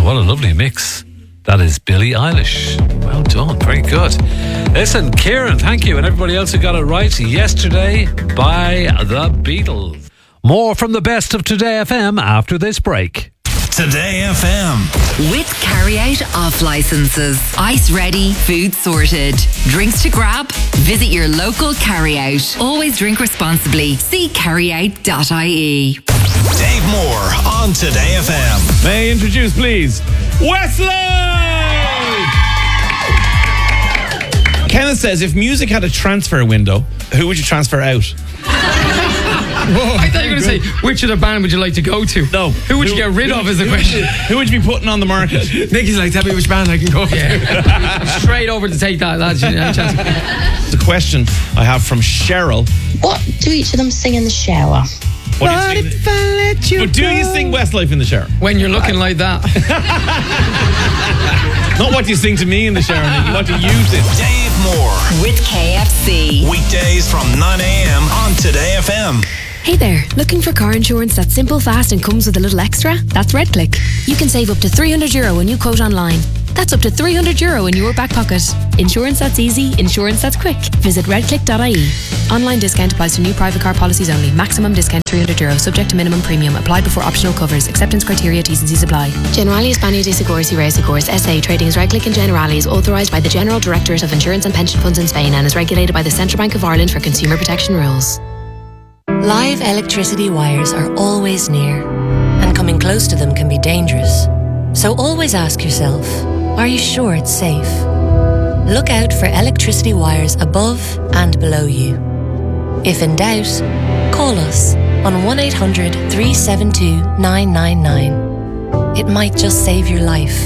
Wow, what a lovely mix. That is Billie Eilish. Well done, very good. Listen, Kieran, thank you, and everybody else who got it right. Yesterday by the Beatles. More from the best of Today FM after this break. Today FM. With carry-out off licenses. Ice ready, food sorted. Drinks to grab? Visit your local carry-out. Always drink responsibly. See carryout.ie. Dave Moore on Today FM. May I introduce, please, Wesley! Kenneth says, if music had a transfer window, who would you transfer out? Whoa, I thought you were going to say, which other band would you like to go to? No. Who would you get rid of is the question. Who would you be putting on the market? Nicky's like, tell me which band I can go to. Straight over to take that, lads. The question I have from Cheryl. What do each of them sing in the shower? What if I let you do you sing Westlife in the shower? When you're looking like that. Not what you sing to me in the shower, Nicky. What do you sing? Dave Moore. With KFC. Weekdays from 9 a.m. on Today FM. Hey there, looking for car insurance that's simple, fast and comes with a little extra? That's RedClick. You can save up to €300 when you quote online. That's up to €300 in your back pocket. Insurance that's easy, insurance that's quick. Visit redclick.ie. Online discount applies to new private car policies only. Maximum discount €300, subject to minimum premium. Apply before optional covers. Acceptance criteria, T's and C's apply. Generali España de Seguros y Reasegurs SA, trading as RedClick and Generali, is authorised by the General Directorate of Insurance and Pension Funds in Spain and is regulated by the Central Bank of Ireland for consumer protection rules. Live electricity wires are always near, and coming close to them can be dangerous. So always ask yourself, are you sure it's safe? Look out for electricity wires above and below you. If in doubt, call us on 1800 372 999. It might just save your life.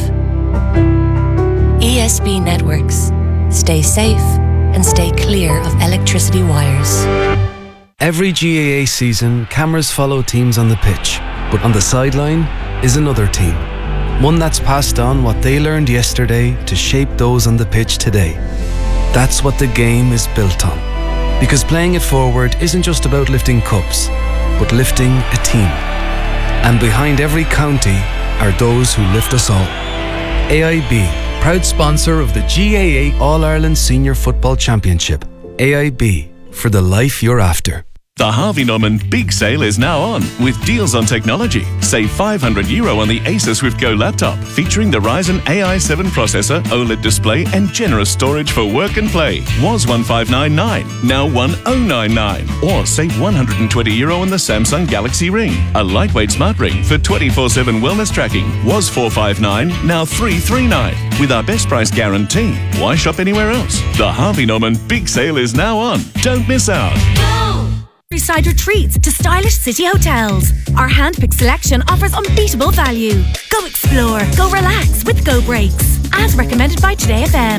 ESB Networks. Stay safe and stay clear of electricity wires. Every GAA season, cameras follow teams on the pitch, but on the sideline is another team. One that's passed on what they learned yesterday to shape those on the pitch today. That's what the game is built on. Because playing it forward isn't just about lifting cups, but lifting a team. And behind every county are those who lift us all. AIB, proud sponsor of the GAA All-Ireland Senior Football Championship. AIB, for the life you're after. The Harvey Norman Big Sale is now on with deals on technology. Save €500 on the Asus Swift Go laptop featuring the Ryzen AI7 processor, OLED display and generous storage for work and play. Was $1,599, now $1,099. Or save €120 on the Samsung Galaxy Ring. A lightweight smart ring for 24/7 wellness tracking. Was $459, now $339. With our best price guarantee. Why shop anywhere else? The Harvey Norman Big Sale is now on. Don't miss out. Countryside retreats to stylish city hotels. Our hand-picked selection offers unbeatable value. Go explore, go relax with Go Breaks. As recommended by Today FM.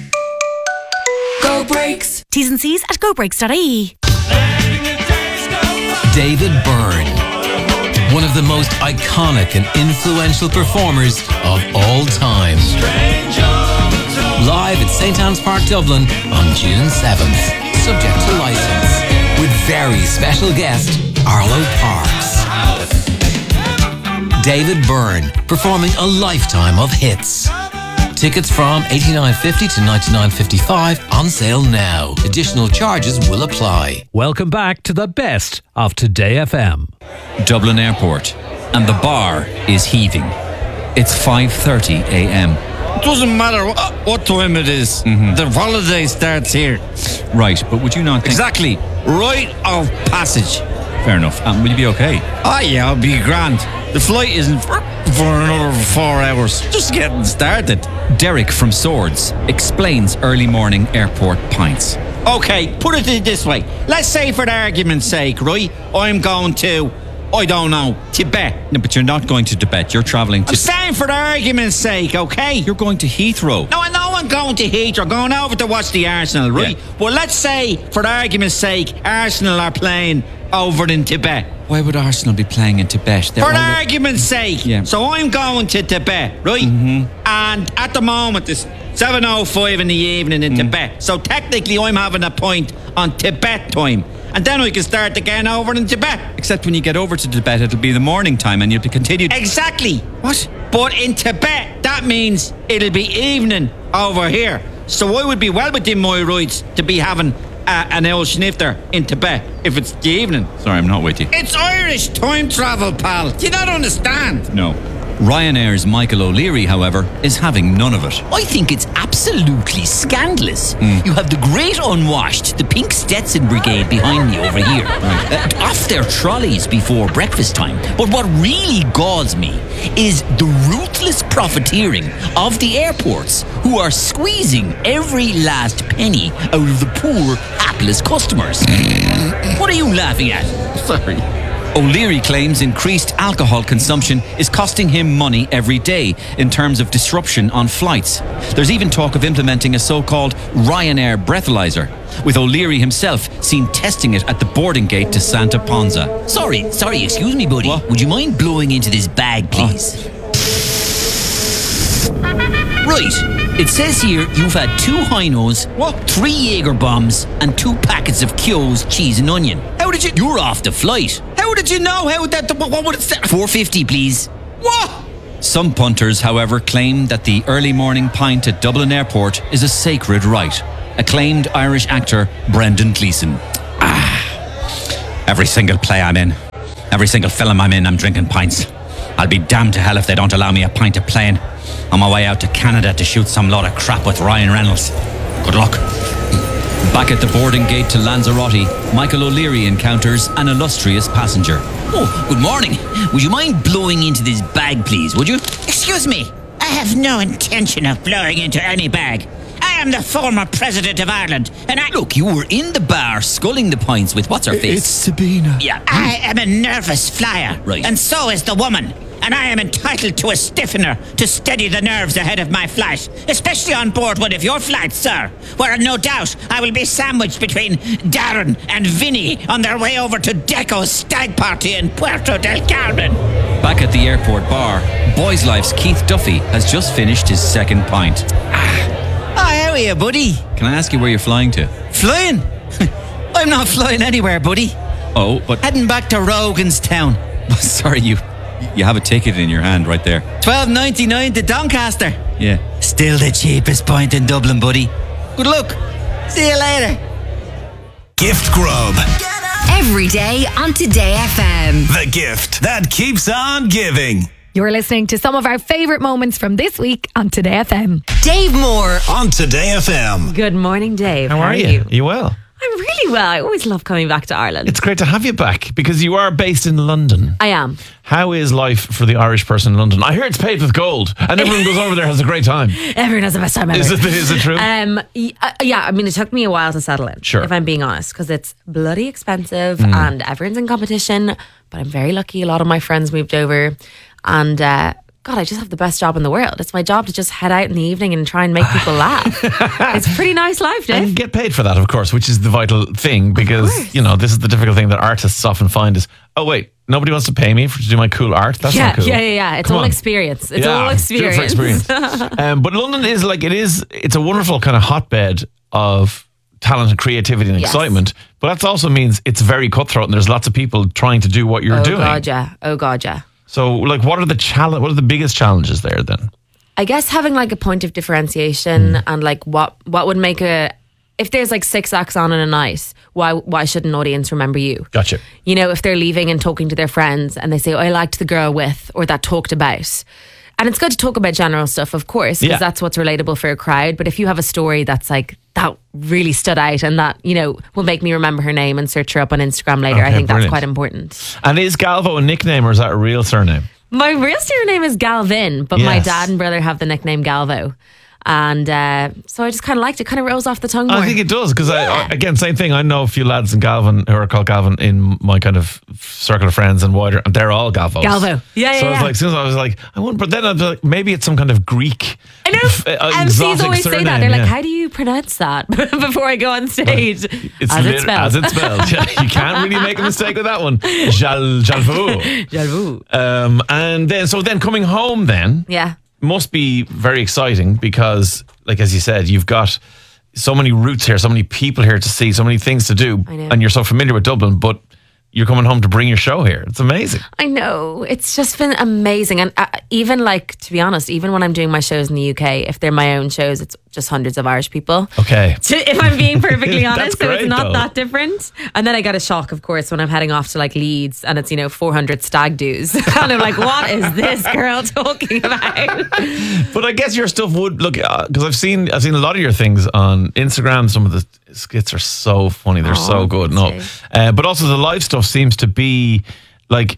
Go Breaks. T's and C's at gobreaks.ie. David Byrne. One of the most iconic and influential performers of all time. Live at St. Anne's Park, Dublin on June 7th. Subject to licence. With very special guest, Arlo Parks. David Byrne, performing a lifetime of hits. Tickets from $89.50 to $99.55 on sale now. Additional charges will apply. Welcome back to the best of Today FM. Dublin Airport, and the bar is heaving. It's 5:30 a.m. It doesn't matter what time it is. The holiday starts here. Right, but would you not think... Exactly. Rite of passage. Fair enough. And will you be okay? Yeah, I'll be grand. The flight isn't for another 4 hours. Just getting started. Derek from Swords explains early morning airport pints. Okay, put it this way. Let's say for the argument's sake, right, I'm going to, I don't know, Tibet. No, but you're not going to Tibet. You're travelling to... I'm saying for the argument's sake, okay? You're going to Heathrow. No, I know I'm going to Heathrow. Going over to watch the Arsenal, right? Yeah. Well, let's say, for the argument's sake, Arsenal are playing over in Tibet. Why would Arsenal be playing in Tibet? For the argument's sake. Yeah. So I'm going to Tibet, right? And at the moment, it's 7:05 in the evening in Tibet. So technically, I'm having a point on Tibet time. And then we can start again over in Tibet. Except when you get over to Tibet, it'll be the morning time and you'll be continued. Exactly. What? But in Tibet, that means it'll be evening over here. So I would be well within my rights to be having an old snifter in Tibet if it's the evening. Sorry, I'm not with you. It's Irish time travel, pal. Do you not understand? No. Ryanair's Michael O'Leary, however, is having none of it. I think it's absolutely scandalous. You have the great unwashed, the pink Stetson brigade behind me over here. Off their trolleys before breakfast time. But what really galls me is the ruthless profiteering of the airports, who are squeezing every last penny out of the poor, hapless customers. What are you laughing at? Sorry. O'Leary claims increased alcohol consumption is costing him money every day in terms of disruption on flights. There's even talk of implementing a so-called Ryanair breathalyzer, with O'Leary himself seen testing it at the boarding gate to Santa Ponza. Sorry, excuse me, buddy. What? Would you mind blowing into this bag, please? Right, it says here you've had 2 Heinos, 3 Jaeger bombs, and 2 packets of Kyo's cheese and onion. How did you... You're off the flight. How did you know? What would it say? $4.50, please. What? Some punters, however, claim that the early morning pint at Dublin Airport is a sacred rite. Acclaimed Irish actor Brendan Gleeson. Every single play I'm in, every single film I'm in, I'm drinking pints. I'll be damned to hell if they don't allow me a pint of plain on my way out to Canada to shoot some load of crap with Ryan Reynolds. Good luck. Back at the boarding gate to Lanzarote, Michael O'Leary encounters an illustrious passenger. Oh, good morning. Would you mind blowing into this bag, please, would you? Excuse me. I have no intention of blowing into any bag. I am the former President of Ireland, and I... Look, you were in the bar sculling the pints with what's-her-face? It's Sabina. Yeah. I am a nervous flyer. Right. And so is the woman. And I am entitled to a stiffener to steady the nerves ahead of my flight, especially on board one of your flights, sir, where no doubt I will be sandwiched between Darren and Vinny on their way over to Deco's stag party in Puerto del Carmen. Back at the airport bar, Boys Life's Keith Duffy has just finished his second pint. How are you, buddy? Can I ask you where you're flying to? Flying? I'm not flying anywhere, buddy. Oh, but... Heading back to Roganstown. Sorry, you have a ticket in your hand right there. $12.99 to Doncaster. Yeah. Still the cheapest point in Dublin, buddy. Good luck. See you later. Gift Grub. Every day on Today FM. The gift that keeps on giving. You're listening to some of our favourite moments from this week on Today FM. Dave Moore on Today FM. Good morning, Dave. How are you? You well? I'm really well. I always love coming back to Ireland. It's great to have you back because you are based in London. I am. How is life for the Irish person in London? I hear it's paved with gold and everyone goes over there has a great time. Everyone has the best time ever. Is it true? Yeah, I mean, it took me a while to settle in, sure, if I'm being honest, because it's bloody expensive and everyone's in competition, but I'm very lucky. A lot of my friends moved over and God, I just have the best job in the world. It's my job to just head out in the evening and try and make people laugh. It's a pretty nice life, Dave. And get paid for that, of course, which is the vital thing because, you know, this is the difficult thing that artists often find is, oh, wait, nobody wants to pay me to do my cool art? That's not cool. Yeah. It's all experience. It's all experience. Do it for experience. But London is it's a wonderful kind of hotbed of talent and creativity and excitement, but that also means it's very cutthroat and there's lots of people trying to do what you're doing. Oh, God, yeah. So, like, what are the biggest challenges there then? I guess having like a point of differentiation and like what would make if there's like 6 acts on in a night, why should an audience remember you? Gotcha. You know, if they're leaving and talking to their friends and they say, oh, I liked the girl with, or that talked about. And it's good to talk about general stuff, of course, because that's what's relatable for a crowd. But if you have a story that's like, that really stood out and that, you know, will make me remember her name and search her up on Instagram later, I think that's quite important. And is Galvo a nickname or is that a real surname? My real surname is Galvin, but my dad and brother have the nickname Galvo. And so I just kind of liked it. Kind of rolls off the tongue more. I think it does because again, same thing. I know a few lads in Galvin who are called Galvin in my kind of circle of friends and wider, and they're all Galvos. Galvo, yeah. So I was like, I wouldn't. But then I'd be like, maybe it's some kind of Greek. I know. MCs always say that. They're like, how do you pronounce that? Before I go on stage, as it's spelled. Yeah, you can't really make a mistake with that one. Jalvu. And then coming home, must be very exciting because, like as you said, you've got so many routes here, so many people here to see, so many things to do, and you're so familiar with Dublin, but you're coming home to bring your show here. It's amazing. I know. It's just been amazing. And even like, to be honest, even when I'm doing my shows in the UK, if they're my own shows, it's just hundreds of Irish people. Okay. If I'm being perfectly honest. So great, it's not though. that different. And then I get a shock, of course, when I'm heading off to like Leeds and it's, 400 stag do's. And I'm like, what is this girl talking about? But I guess your stuff would look, because I've seen a lot of your things on Instagram. Some of the skits are so funny. They're so good. But also the live stuff seems to be like,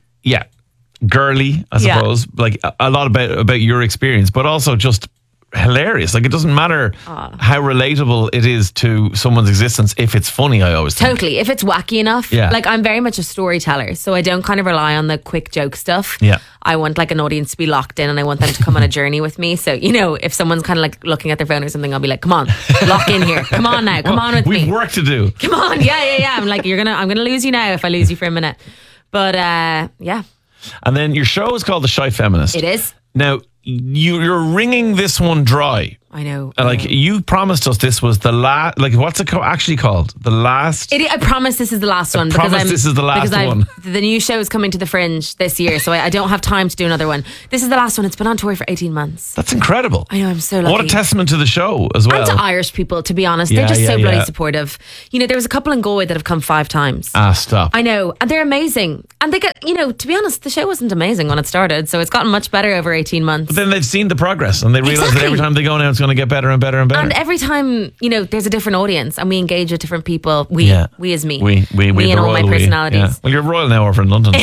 girly, I suppose. Like a lot about your experience, but also just hilarious. Like it doesn't matter how relatable it is to someone's existence if it's funny. I always think. Totally. If it's wacky enough. Yeah. Like I'm very much a storyteller, so I don't kind of rely on the quick joke stuff. Yeah. I want like an audience to be locked in and I want them to come on a journey with me. So, if someone's kind of like looking at their phone or something, I'll be like, come on, lock in here. Come on now. Come on with me. We've work to do. Come on. Yeah. I'm like, I'm going to lose you now if I lose you for a minute. But yeah. And then your show is called The Shy Feminist. It is. Now, you're wringing this one dry. I know. Like you promised us this was the last. Like what's it actually called? The last. I promise this is the last one. This is the last one. The new show is coming to the Fringe this year, so I don't have time to do another one. This is the last one. It's been on tour for 18 months. That's incredible. I know. I'm so lucky. What a testament to the show as well. And to Irish people, to be honest, they're just so bloody supportive. There was a couple in Galway that have come 5 times. Stop. I know, and they're amazing. And they get, to be honest, the show wasn't amazing when it started, so it's gotten much better over 18 months. But then they've seen the progress and they realise that every time they go now, it's going to get better and better and better. And every time, there's a different audience and we engage with different people. We as me. We and all my personalities. Yeah. Well, you're royal now over in London.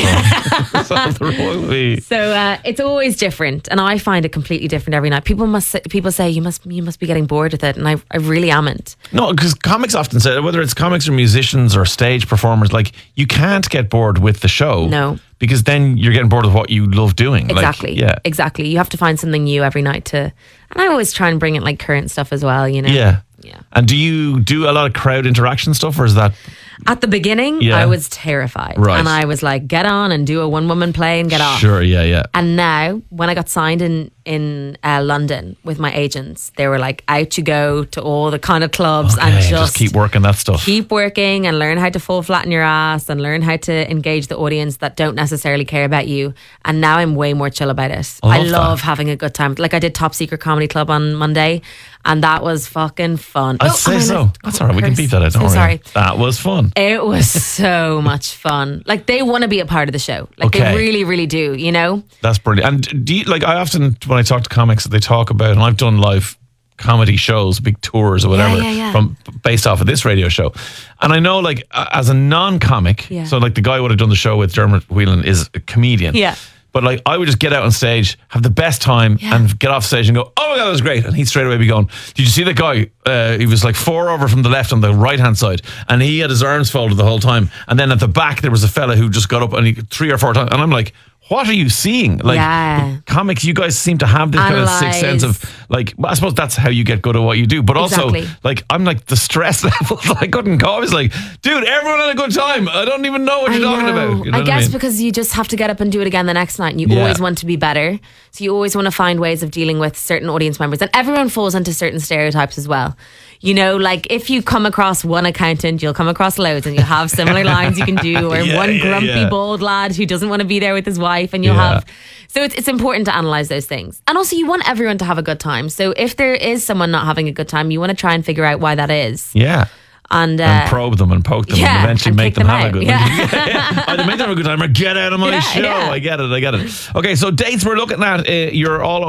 So the royal we. So it's always different. And I find it completely different every night. People say you must be getting bored with it. And I really amn't. No, because comics often say, whether it's comics or musicians or stage performers, like you can't get bored with the show. No. Because then you're getting bored with what you love doing. Exactly. Like, Exactly. You have to find something new every night and I always try and bring in like current stuff as well, Yeah. And do you do a lot of crowd interaction stuff or is that? At the beginning, I was terrified. Right. And I was like, get on and do a one-woman play and get off. Sure, yeah. And now, when I got signed in London with my agents, they were like, out you go to all the kind of clubs and just keep working that stuff. Keep working and learn how to fall flat in your ass and learn how to engage the audience that don't necessarily care about you. And now I'm way more chill about it. I love having a good time. Like I did Top Secret Comedy Club on Monday and that was fucking fun. I'd say so. That's all right. We can beat that out. Don't worry. Sorry. That was fun. It was so much fun. Like they want to be a part of the show. Like they really, really do, That's brilliant. And do you, like I often, when I talk to comics, they talk about, and I've done live comedy shows, big tours or whatever, from based off of this radio show. And I know like as a non-comic, so like the guy who would have done the show with Dermot Whelan is a comedian. Yeah. But like I would just get out on stage, have the best time and get off stage and go, oh my God, that was great. And he'd straight away be going, did you see the guy? He was like 4 over from the left on the right hand side and he had his arms folded the whole time. And then at the back, there was a fella who just got up and he 3 or 4 times. And I'm like, what are you seeing? Like comics, you guys seem to have this kind of sixth sense of like, well, I suppose that's how you get good at what you do. But also like, I'm like the stress levels, I couldn't go. I was like, dude, everyone had a good time. I don't even know what you're talking about. You know I guess what I mean? because you just have to get up and do it again the next night and you always want to be better. So you always want to find ways of dealing with certain audience members and everyone falls into certain stereotypes as well. Like if you come across one accountant, you'll come across loads and you'll have similar lines you can do or one grumpy bald lad who doesn't want to be there with his wife and you'll have... So it's important to analyse those things. And also you want everyone to have a good time. So if there is someone not having a good time, you want to try and figure out why that is. Yeah. And probe them and poke them and eventually make them have a good time. Either make them have a good time or get out of my show. Yeah. I get it. Okay, so dates we're looking at, you're all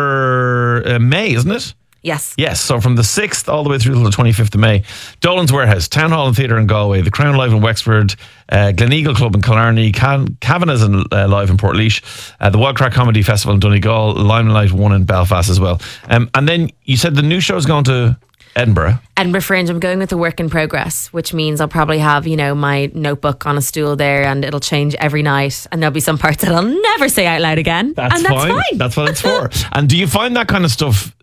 over May, isn't it? Yes. Yes, so from the 6th all the way through to the 25th of May, Dolan's Warehouse, Town Hall and Theatre in Galway, the Crown Live in Wexford, Gleneagle Club in Killarney, Kavanagh's Live in Portlaoise, the Wild Crack Comedy Festival in Donegal, Limelight 1 in Belfast as well. And then you said the new show's going to Edinburgh. Edinburgh Fringe. I'm going with a work in progress, which means I'll probably have, my notebook on a stool there and it'll change every night and there'll be some parts that I'll never say out loud again. That's fine. That's what it's for. And do you find that kind of stuff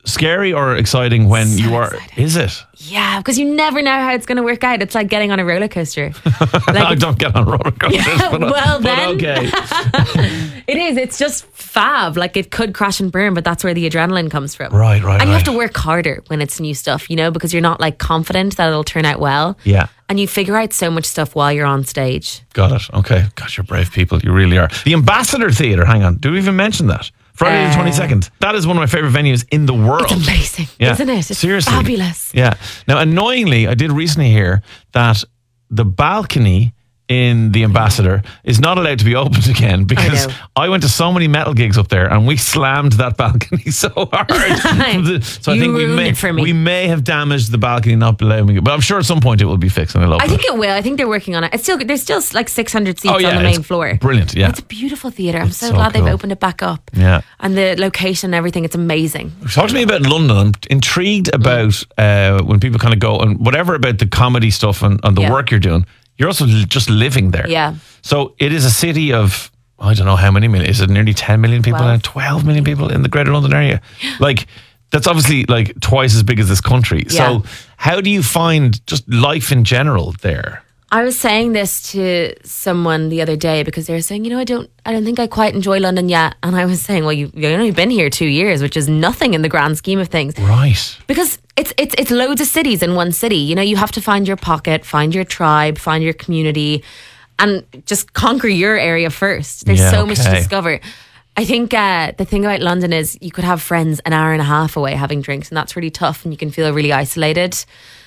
scary or exciting when you are? Exciting. Is it? Yeah, because you never know how it's going to work out. It's like getting on a roller coaster. I don't get on roller coasters. Yeah, but then. Okay. It is. It's just fab. Like it could crash and burn, but that's where the adrenaline comes from. Right. And you have to work harder when it's new stuff, because you're not like confident that it'll turn out well. Yeah. And you figure out so much stuff while you're on stage. Got it. Okay. Gosh, you're brave people. You really are. The Ambassador Theatre. Hang on. Do we even mention that? Friday the 22nd. That is one of my favourite venues in the world. It's amazing, isn't it? It's seriously fabulous. Yeah. Now, annoyingly, I did recently hear that the balcony in the Ambassador is not allowed to be opened again because I went to so many metal gigs up there and we slammed that balcony so hard. So I think we may have damaged the balcony, not allowing it. But I'm sure at some point it will be fixed. And I think it will. I think they're working on it. There's still like 600 seats on the main floor. Brilliant, yeah. It's a beautiful theatre. I'm so glad they've opened it back up. Yeah. And the location and everything, it's amazing. Talk to me about London. I'm intrigued about when people kind of go and whatever about the comedy stuff and the work you're doing. You're also just living there. Yeah. So it is a city of, I don't know how many million. Is it nearly 10 million people now? 12 million people in the Greater London area? Like, that's obviously like twice as big as this country. Yeah. So how do you find just life in general there? I was saying this to someone the other day because they were saying, I don't think I quite enjoy London yet. And I was saying, well, you've only been here 2 years, which is nothing in the grand scheme of things. Right. Because it's loads of cities in one city. You have to find your pocket, find your tribe, find your community, and just conquer your area first. There's so much to discover. I think the thing about London is you could have friends an hour and a half away having drinks, and that's really tough, and you can feel really isolated.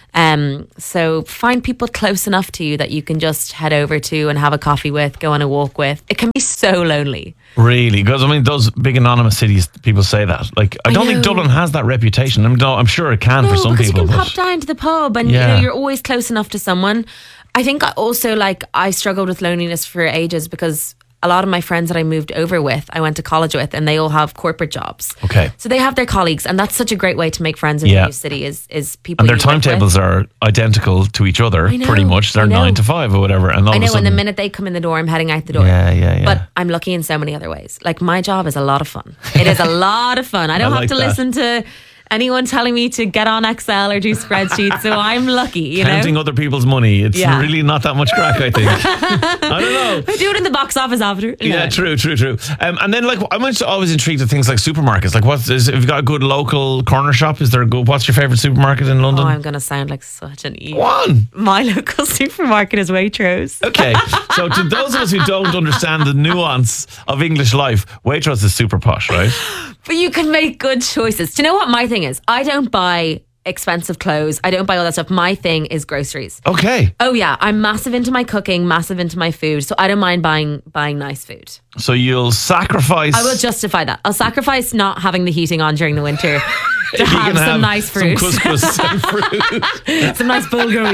So find people close enough to you that you can just head over to and have a coffee with, go on a walk with. It can be so lonely. Really? Because those big anonymous cities, people say that. Like, I don't think Dublin has that reputation. I'm sure it can for some people. You can pop down to the pub and you're always close enough to someone. I think I struggled with loneliness for ages because a lot of my friends that I moved over with, I went to college with, and they all have corporate jobs. Okay. So they have their colleagues, and that's such a great way to make friends in a new city is people. And their timetables are identical to each other, pretty much. They're 9 to 5 or whatever. And all I know, of a sudden, and the minute they come in the door, I'm heading out the door. Yeah. But I'm lucky in so many other ways. Like, my job is a lot of fun. It is a lot of fun. I don't have to listen to anyone telling me to get on Excel or do spreadsheets, so I'm lucky, Counting other people's money. It's really not that much crack, I think. I don't know. I do it in the box office after. Yeah, true. And then, I'm always intrigued at things like supermarkets. Like, have you got a good local corner shop? What's your favourite supermarket in London? Oh, I'm going to sound like such an idiot. Go on. My local supermarket is Waitrose. Okay, so to those of us who don't understand the nuance of English life, Waitrose is super posh, right? But you can make good choices. Do you know what my thing is? I don't buy expensive clothes. I don't buy all that stuff. My thing is groceries. Okay. Oh yeah, I'm massive into my cooking, massive into my food, so I don't mind buying nice food. So you'll sacrifice... I will justify that. I'll sacrifice not having the heating on during the winter to have some nice fruit. Some couscous and fruit. Some nice bulgur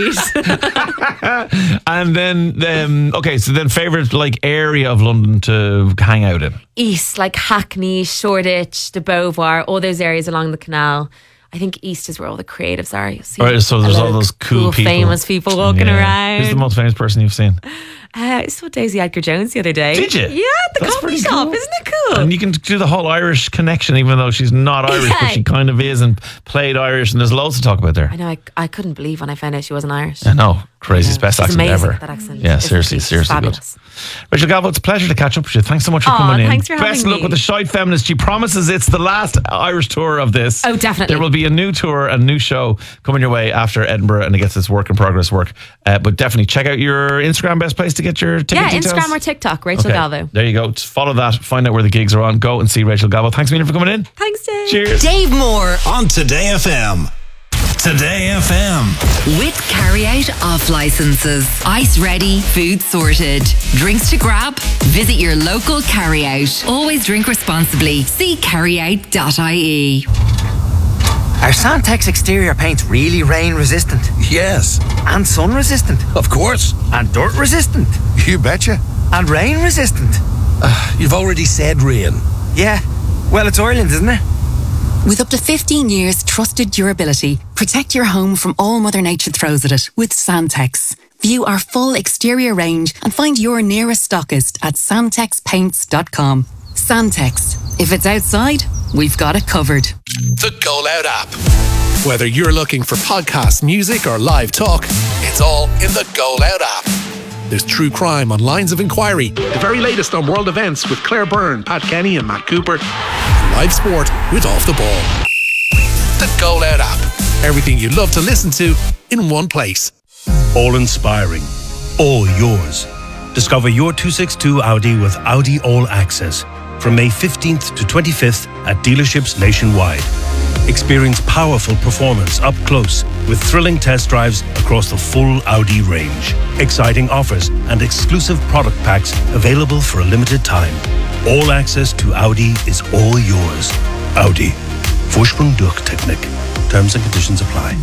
wheat. And then favourite area of London to hang out in? East, like Hackney, Shoreditch, the Beauvoir, all those areas along the canal. I think East is where all the creatives are. You see, so there's all those cool people, famous people walking around. Who's the most famous person you've seen? I saw Daisy Edgar Jones the other day. Did you? Yeah, at the coffee shop. Cool. Isn't it cool? And you can do the whole Irish connection, even though she's not Irish, but she kind of is and played Irish, and there's loads to talk about there. I know. I couldn't believe when I found out she wasn't Irish. I know. Crazy's best accent amazing, ever. That accent. Yeah, seriously fabulous. Good. Rachel Galvo, it's a pleasure to catch up with you. Thanks so much for coming in. Thanks for having Best me. luck with the Shite Feminist. She promises it's the last Irish tour of this. Oh, definitely. There will be a new tour, a new show coming your way after Edinburgh, and it gets its work in progress work. But definitely check out your Instagram, best place to get your ticket details. Instagram or TikTok, Rachel Galvo. There you go. Just follow that. Find out where the gigs are on. Go and see Rachel Galvo. Thanks, Mina, for coming in. Thanks, Dave. Cheers. Dave Moore on Today FM. Today FM. With carry-out off licenses. Ice ready, food sorted. Drinks to grab? Visit your local carry-out. Always drink responsibly. See carryout.ie. Are Santex exterior paints really rain resistant? Yes. And sun resistant? Of course. And dirt resistant? You betcha. And rain resistant? You've already said rain. Yeah. Well, it's Ireland, isn't it? With up to 15 years trusted durability, protect your home from all Mother Nature throws at it with Santex. View our full exterior range and find your nearest stockist at santexpaints.com. Santex. If it's outside, we've got it covered. The Go Loud app. Whether you're looking for podcasts, music, or live talk, it's all in the Go Loud app. There's true crime on Lines of Inquiry, the very latest on world events with Claire Byrne, Pat Kenny, and Matt Cooper, and live sport with Off the Ball. The Go Loud app. Everything you love to listen to in one place. All inspiring, all yours. Discover your 262 Audi with Audi All Access from May 15th to 25th at dealerships nationwide. Experience powerful performance up close with thrilling test drives across the full Audi range. Exciting offers and exclusive product packs available for a limited time. All access to Audi is all yours. Audi. Vorsprung durch Technik. Terms and conditions apply.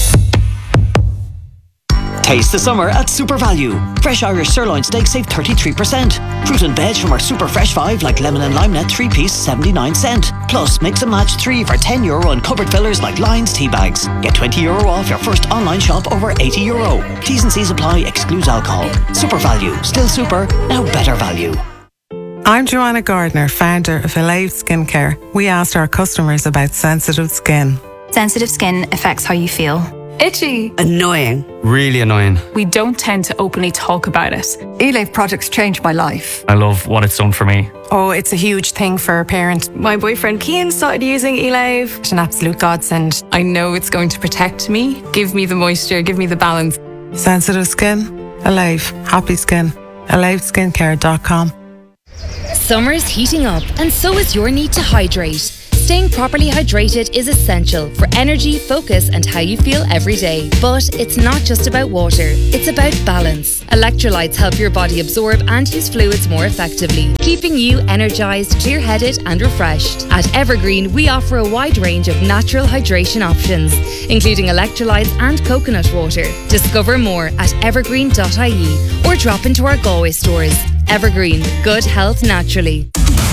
Taste the summer at Super Value. Fresh Irish sirloin steak save 33%. Fruit and veg from our Super Fresh 5 like lemon and lime net 3-piece 79 cent. Plus mix and match 3 for €10 and cupboard fillers like Lions tea bags. Get €20 off your first online shop over €80. T's and C's apply, excludes alcohol. Super Value. Still super, now better value. I'm Joanna Gardner, founder of Elave Skincare. We asked our customers about sensitive skin. Sensitive skin affects how you feel. Itchy. Annoying. Really annoying. We don't tend to openly talk about it. Elave products changed my life. I love what it's done for me. Oh, it's a huge thing for a parent. My boyfriend Cian started using Elave. It's an absolute godsend. I know it's going to protect me, give me the moisture, give me the balance. Sensitive skin? Elave. Happy skin. ElaveSkincare.com. Summer's heating up, and so is your need to hydrate. Staying properly hydrated is essential for energy, focus, and how you feel every day. But it's not just about water, it's about balance. Electrolytes help your body absorb and use fluids more effectively, keeping you energized, clear-headed, and refreshed. At Evergreen, we offer a wide range of natural hydration options, including electrolytes and coconut water. Discover more at evergreen.ie or drop into our Galway stores. Evergreen, good health naturally.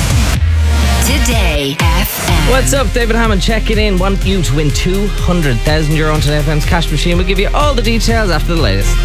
Today FM. What's up, David Hammond checking in. Want you to win €200,000 on Today FM's cash machine. We'll give you all the details after the latest.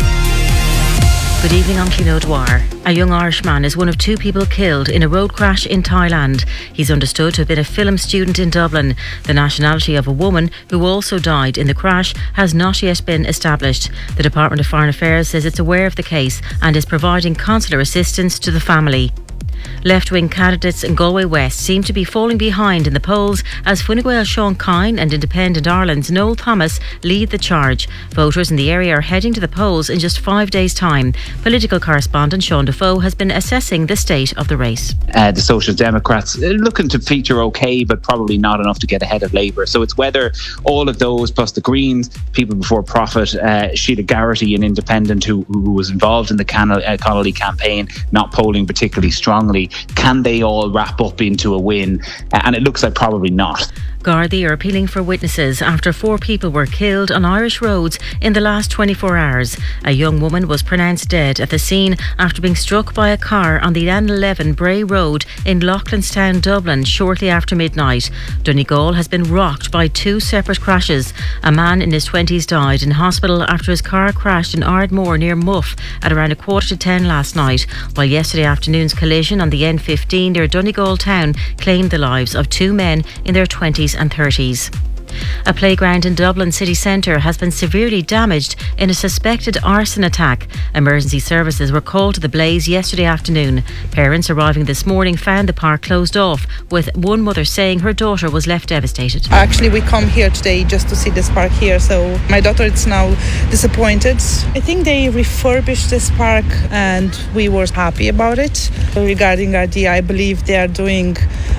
Good evening on Kino Dwar. A young Irishman is one of 2 people killed in a road crash in Thailand. He's understood to have been a film student in Dublin. The nationality of a woman who also died in the crash has not yet been established. The Department of Foreign Affairs says it's aware of the case and is providing consular assistance to the family. Left-wing candidates in Galway West seem to be falling behind in the polls as Fine Gael Sean Kine and Independent Ireland's Noel Thomas lead the charge. Voters in the area are heading to the polls in just 5 days' time. Political correspondent Sean Defoe has been assessing the state of the race. The Social Democrats looking to feature okay, but probably not enough to get ahead of Labour. So it's whether all of those, plus the Greens, People Before Profit, Sheila Garrity, an independent who was involved in the Connolly campaign, not polling particularly strongly. Can they all wrap up into a win? And it looks like probably not. Gardaí are appealing for witnesses after 4 people were killed on Irish roads in the last 24 hours. A young woman was pronounced dead at the scene after being struck by a car on the N11 Bray Road in Loughlinstown, Dublin, shortly after midnight. Donegal has been rocked by 2 separate crashes. A man in his 20s died in hospital after his car crashed in Ardmore near Muff at around 9:45 last night, while yesterday afternoon's collision on the N15 near Donegal town claimed the lives of 2 men in their 20s and 30s. A playground in Dublin city centre has been severely damaged in a suspected arson attack. Emergency services were called to the blaze yesterday afternoon. Parents arriving this morning found the park closed off, with one mother saying her daughter was left devastated. Actually, we come here today just to see this park here, so my daughter is now disappointed. I think they refurbished this park and we were happy about it. Regarding RD, I believe they are doing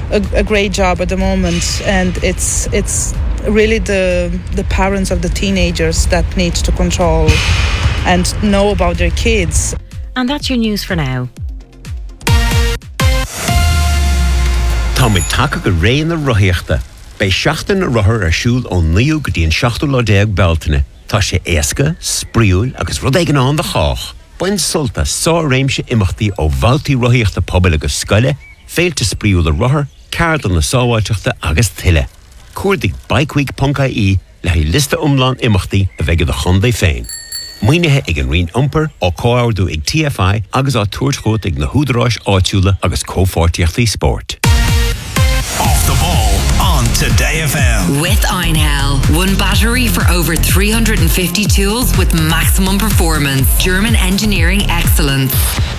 a great job at the moment, and it's really the parents of the teenagers that need to control and know about their kids. And that's your news for now. Tá mé take go ré na rothaíochta. Bei seachtain na rothair ar siúl ó 9 go dtí 7 beltaine. Tá sé éasca, spríúil agus rud éigean an de chách. Bain sulta sá réimse imachtaí ó bhaltaí rothaíochta pobal agus scoile, féilte spríúil a rothair, cardan na sábháilteachta agus tuile. Cuairdigh bikeweek.ie le hí lista umlán imachtaí a bheith de chundé féin. Muoinethe ag an rion umper ó cóáardú ag TFI agus á tuairt ag na húdaráis áitiúla agus cófortíochtaí sport. Off the Ball Today FM. With Einhell. One battery for over 350 tools with maximum performance. German engineering excellence.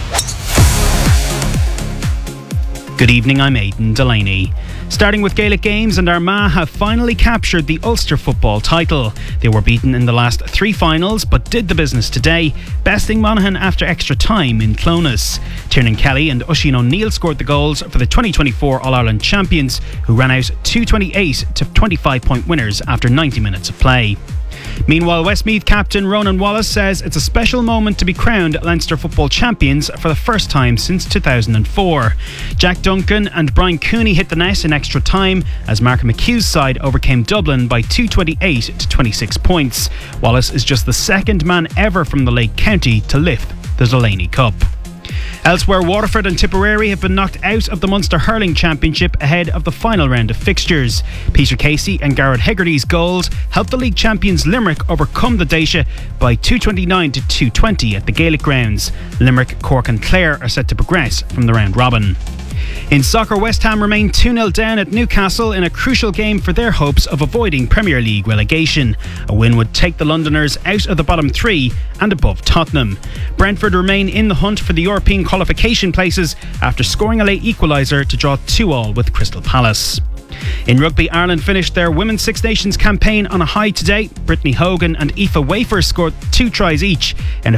Good evening, I'm Aidan Delaney. Starting with Gaelic Games, and Armagh have finally captured the Ulster football title. They were beaten in the last 3 finals, but did the business today, besting Monaghan after extra time in Clones. Tiernan Kelly and Oisin O'Neill scored the goals for the 2024 All-Ireland champions, who ran out 228 to 25-point winners after 90 minutes of play. Meanwhile, Westmeath captain Ronan Wallace says it's a special moment to be crowned Leinster football champions for the first time since 2004. Jack Duncan and Brian Cooney hit the net in extra time as Mark McHugh's side overcame Dublin by 228 to 26 points. Wallace is just the second man ever from the Lake County to lift the Delaney Cup. Elsewhere, Waterford and Tipperary have been knocked out of the Munster Hurling Championship ahead of the final round of fixtures. Peter Casey and Garrett Hegarty's goals helped the league champions Limerick overcome the Daisha by 229 to 220 at the Gaelic grounds. Limerick, Cork and Clare are set to progress from the round robin. In soccer, West Ham remain 2-0 down at Newcastle in a crucial game for their hopes of avoiding Premier League relegation. A win would take the Londoners out of the bottom 3 and above Tottenham. Brentford remain in the hunt for the European qualification places after scoring a late equaliser to draw 2-2 with Crystal Palace. In rugby, Ireland finished their Women's Six Nations campaign on a high today. Brittany Hogan and Aoife Wafer scored 2 tries each in a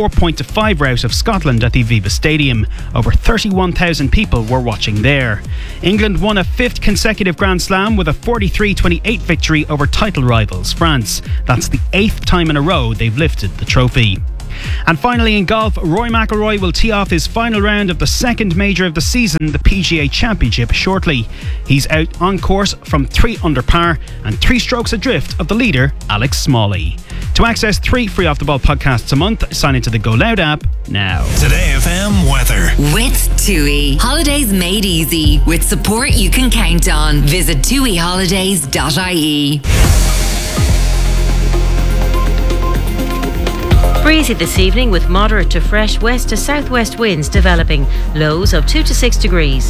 54-5 rout of Scotland at the Aviva Stadium. Over 31,000 people were watching there. England won a 5th consecutive Grand Slam with a 43-28 victory over title rivals France. That's the 8th time in a row they've lifted the trophy. And finally in golf, Rory McIlroy will tee off his final round of the second major of the season, the PGA Championship, shortly. He's out on course from 3 under par and 3 strokes adrift of the leader, Alex Smalley. To access 3 free off-the-ball podcasts a month, sign into the Go Loud app now. Today FM weather. With TUI. Holidays made easy. With support you can count on. Visit tuiholidays.ie. Breezy this evening with moderate to fresh west to southwest winds developing. Lows of 2 to 6 degrees.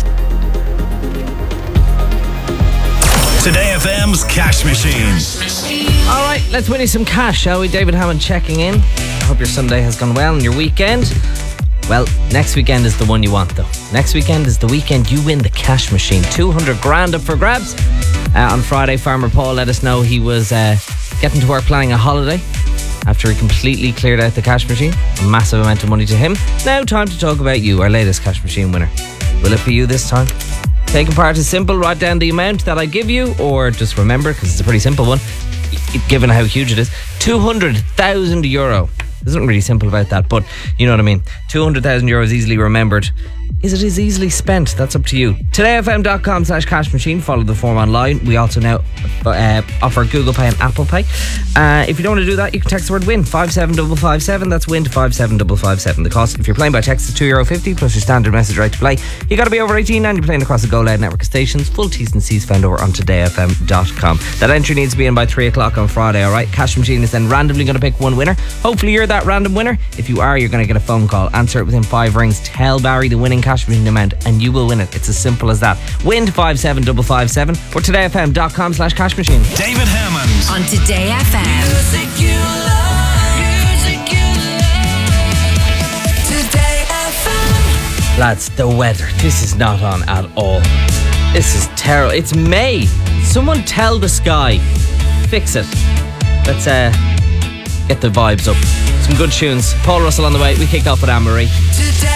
Today FM's Cash Machine. All right, let's win you some cash, shall we? David Hammond checking in. I hope your Sunday has gone well and your weekend. Well, next weekend is the one you want, though. Next weekend is the weekend you win the cash machine. 200 grand up for grabs. On Friday, Farmer Paul let us know he was getting to work planning a holiday after he completely cleared out the cash machine. A massive amount of money to him. Now time to talk about you, our latest cash machine winner. Will it be you this time? Taking part is simple. Write down the amount that I give you, or just remember, because it's a pretty simple one, given how huge it is, €200,000. There's nothing really simple about that, but you know what I mean. €200,000 easily remembered. Is it as easily spent? That's up to you. TodayFM.com/cash machine. Follow the form online. We also now offer Google Pay and Apple Pay. If you don't want to do that, you can text the word WIN 57557. That's WIN to 57557. The cost, if you're playing by text, is €2.50 plus your standard message right to play. You got to be over 18 and you're playing across the Go Loud network of stations. Full T's and C's found over on todayfm.com. That entry needs to be in by 3 o'clock on Friday, alright? Cash machine is then randomly going to pick one winner. Hopefully you're that random winner. If you are, you're going to get a phone call. Answer it within 5 rings. Tell Barry the winning cash machine amount and you will win it. It's as simple as that. Win to 57557 or todayfm.com/cash machine. David Hammond on Today FM. Music you love. Music you love. Today FM. Lads, the weather. This is not on at all. This is terrible. It's May. Someone tell the sky. Fix it. Let's get the vibes up. Some good tunes. Paul Russell on the way. We kick off with Anne-Marie. Today